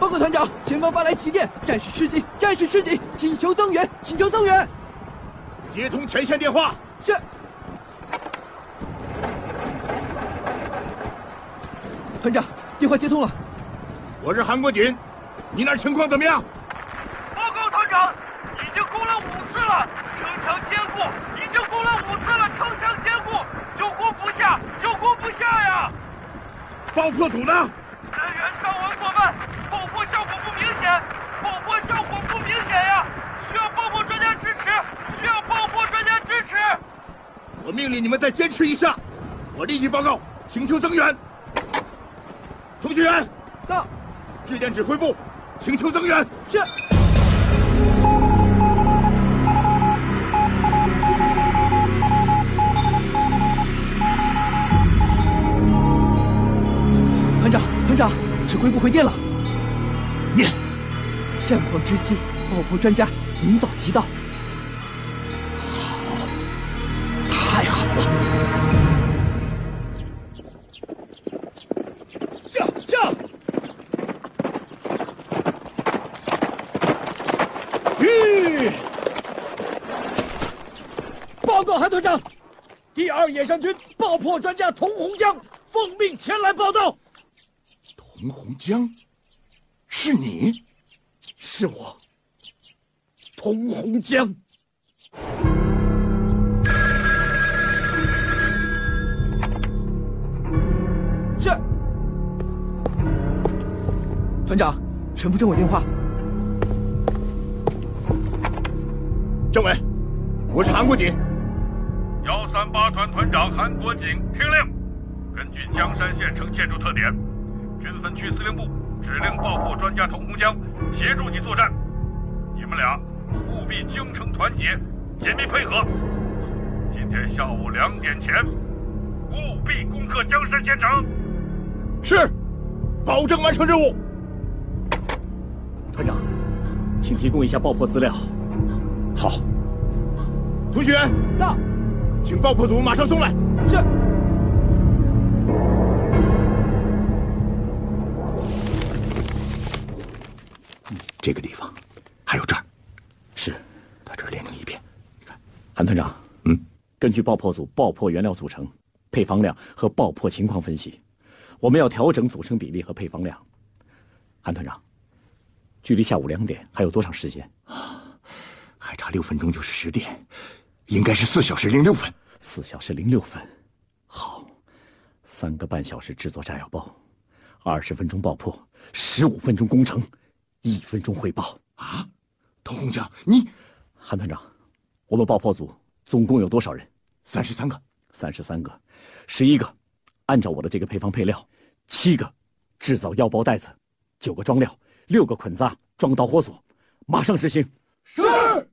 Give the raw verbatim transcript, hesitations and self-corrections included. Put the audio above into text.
告团长，前方发来急电，战士吃紧，战士吃紧，请求增援，请求增援。 接通前线电话。 是。团长，电话接通了。 我是韩国锦，你那儿情况怎么样？ 报告团长，已经攻了五次了，城墙坚固，已经攻了五次了，城墙坚固，久攻不下，久攻不下呀！ 爆破组呢？ 人员伤亡过半，爆破效果不明显，爆破效果不明显呀！需要爆破专家支持，需要爆破专家支持。 我命令你们再坚持一下，我立即报告，请求增援。通讯员到， 致电指挥部，请求增援。 是。团长，团长，指挥部回电了。念，战况知悉，爆破专家明早即到。好，太好了。 驾驾！吁！报告韩团长，第二野战军爆破专家童洪江奉命前来报道。 童洪江，是你？ 是我，童洪江。 是。团长，陈副政委电话。 政委，我是韩国锦。 幺三八团团长韩国锦听令，根据江山县城建筑特点，军分区司令部指令爆破专家童洪江协助你作战，你们俩务必精诚团结，紧密配合。今天下午两点前，务必攻克江山县城。 是，保证完成任务。 团长，请提供一下爆破资料。 好。通讯员到， 请爆破组马上送来。 是。 这个地方，还有这儿， 是， 把这儿连成一片。你看， 韩团长， 嗯， 根据爆破组爆破原料组成、配方量和爆破情况分析，我们要调整组成比例和配方量。韩团长，距离下午两点还有多长时间？ 还差六分钟就是十点，应该是四小时零六分。 四小时零六分，好，三个半小时制作炸药包，二十分钟爆破，十五分钟工程，一分钟汇报。 啊，童洪江，你， 韩团长，我们爆破组总共有多少人？ 三十三个， 三十三个，十一个，按照我的这个配方配料，七个制造腰包带子，九个装料，六个捆扎装导火索，马上执行。 是。